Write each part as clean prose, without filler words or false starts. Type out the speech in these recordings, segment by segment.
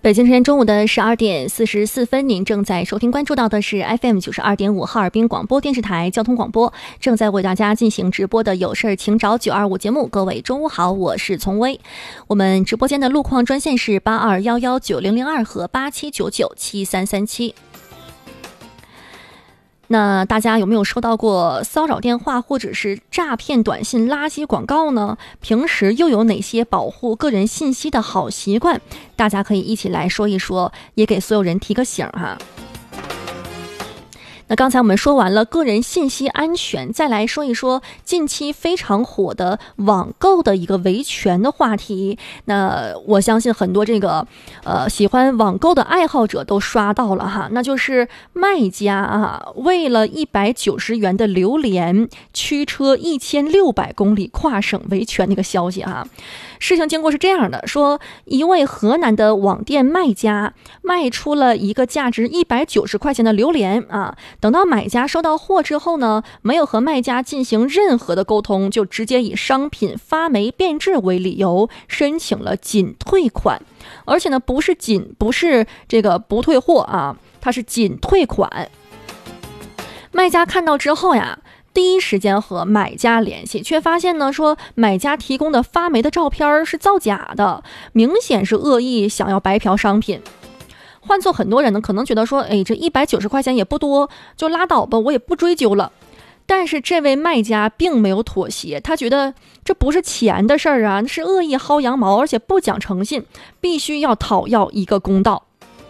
北京时间中午的12:44，您正在收听关注到的是 FM92.5哈尔滨广播电视台交通广播，正在为大家进行直播的有事请找925节目。各位中午好，我是从威。我们直播间的路况专线是82119002和87997337。那大家有没有收到过骚扰电话或者是诈骗短信、垃圾广告呢？平时又有哪些保护个人信息的好习惯？大家可以一起来说一说，也给所有人提个醒哈。那刚才我们说完了个人信息安全，再来说一说近期非常火的网购的一个维权的话题。那我相信很多喜欢网购的爱好者都刷到了哈，那就是卖家为了190元的榴莲驱车1600公里跨省维权那个消息哈。事情经过是这样的，说一位河南的网店卖家卖出了一个价值190块钱的榴莲等到买家收到货之后呢，没有和卖家进行任何的沟通，就直接以商品发霉变质为理由申请了仅退款，而且呢不是这个不退货它是仅退款。卖家看到之后呀，第一时间和买家联系，却发现呢，说买家提供的发霉的照片是造假的，明显是恶意想要白嫖商品。换做很多人呢，可能觉得说，这190块钱也不多，就拉倒吧，我也不追究了。但是这位卖家并没有妥协，他觉得这不是钱的事儿啊，是恶意薅羊毛，而且不讲诚信，必须要讨要一个公道。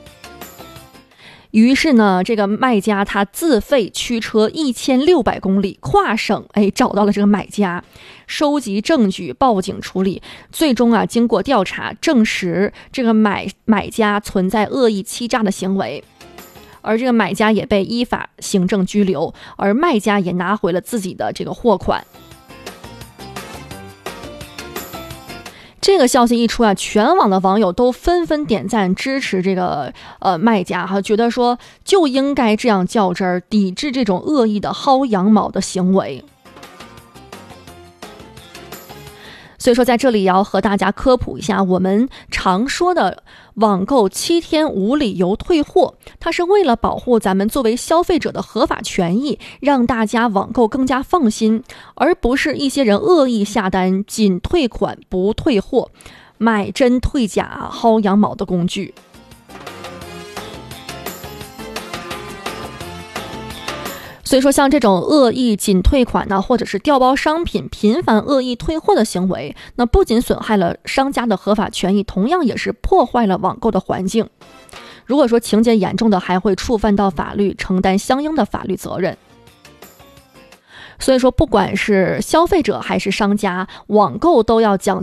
于是呢，这个卖家他自费驱车1600公里跨省，找到了这个买家，收集证据，报警处理。最终经过调查证实，这个买家存在恶意欺诈的行为，而这个买家也被依法行政拘留，而卖家也拿回了自己的这个货款。这个消息一出全网的网友都纷纷点赞支持这个卖家觉得说就应该这样较真儿，抵制这种恶意的薅羊毛的行为。所以说在这里也要和大家科普一下，我们常说的网购7天无理由退货，它是为了保护咱们作为消费者的合法权益，让大家网购更加放心，而不是一些人恶意下单仅退款不退货，买真退假薅羊毛的工具。所以说像这种恶意仅退款或者是调包商品频繁恶意退货的行为，那不仅损害了商家的合法权益，同样也是破坏了网购的环境。如果说情节严重的，还会触犯到法律，承担相应的法律责任。所以说不管是消费者还是商家，网购都要讲